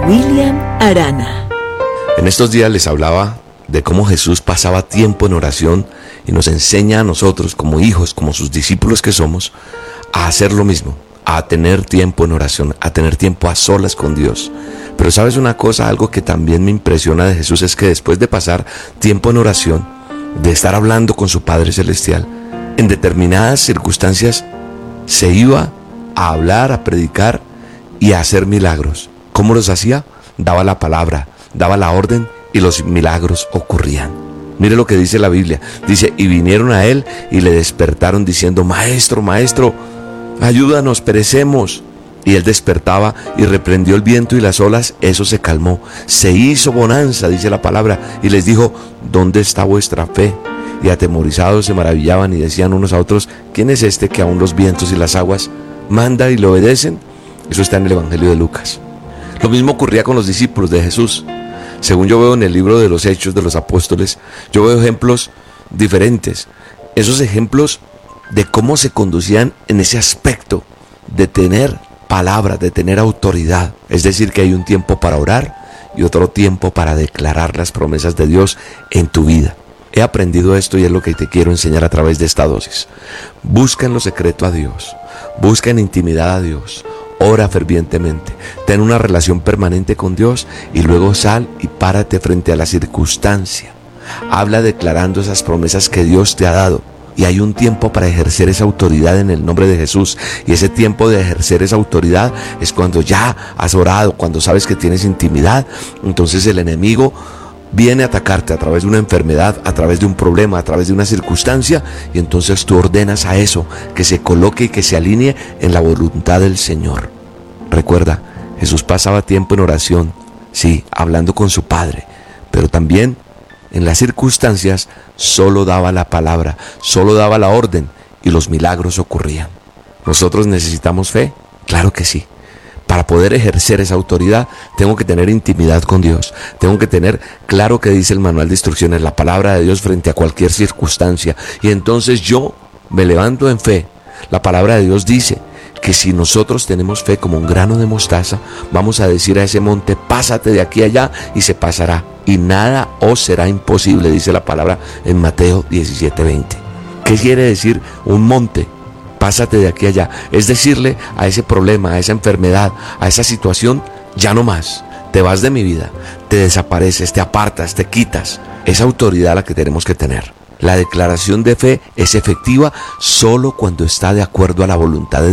William Arana. En estos días les hablaba de cómo Jesús pasaba tiempo en oración y nos enseña a nosotros como hijos, como sus discípulos que somos, a hacer lo mismo, a tener tiempo en oración, a tener tiempo a solas con Dios. Pero ¿sabes una cosa? Algo que también me impresiona de Jesús es que después de pasar tiempo en oración, de estar hablando con su Padre Celestial, en determinadas circunstancias se iba a hablar, a predicar y a hacer milagros. ¿Cómo los hacía? Daba la palabra, daba la orden y los milagros ocurrían. Mire lo que dice la Biblia. Dice, y vinieron a él y le despertaron diciendo, Maestro, Maestro, ayúdanos, perecemos. Y él despertaba y reprendió el viento y las olas, eso se calmó. Se hizo bonanza, dice la palabra, y les dijo, ¿dónde está vuestra fe? Y atemorizados se maravillaban y decían unos a otros, ¿quién es este que aún los vientos y las aguas manda y le obedecen? Eso está en el Evangelio de Lucas. Lo mismo ocurría con los discípulos de Jesús. Según yo veo en el libro de los Hechos de los Apóstoles, yo veo ejemplos diferentes. Esos ejemplos de cómo se conducían en ese aspecto de tener palabra, de tener autoridad. Es decir, que hay un tiempo para orar y otro tiempo para declarar las promesas de Dios en tu vida. He aprendido esto y es lo que te quiero enseñar a través de esta dosis. Busca en lo secreto a Dios. Busca en intimidad a Dios. Ora fervientemente, ten una relación permanente con Dios y luego sal y párate frente a la circunstancia. Habla declarando esas promesas que Dios te ha dado. Y hay un tiempo para ejercer esa autoridad en el nombre de Jesús. Y ese tiempo de ejercer esa autoridad es cuando ya has orado, cuando sabes que tienes intimidad. Entonces el enemigo viene a atacarte a través de una enfermedad, a través de un problema, a través de una circunstancia, y entonces tú ordenas a eso que se coloque y que se alinee en la voluntad del Señor. Recuerda, Jesús pasaba tiempo en oración, sí, hablando con su Padre, pero también en las circunstancias solo daba la palabra, solo daba la orden y los milagros ocurrían. ¿Nosotros necesitamos fe? Claro que sí. Para poder ejercer esa autoridad, tengo que tener intimidad con Dios. Tengo que tener claro que dice el manual de instrucciones, la palabra de Dios frente a cualquier circunstancia. Y entonces yo me levanto en fe. La palabra de Dios dice que si nosotros tenemos fe como un grano de mostaza, vamos a decir a ese monte, pásate de aquí a allá y se pasará. Y nada os será imposible, dice la palabra en Mateo 17:20. ¿Qué quiere decir un monte? Pásate de aquí a allá. Es decirle a ese problema, a esa enfermedad, a esa situación, ya no más. Te vas de mi vida, te desapareces, te apartas, te quitas. Esa autoridad la que tenemos que tener. La declaración de fe es efectiva solo cuando está de acuerdo a la voluntad de Dios.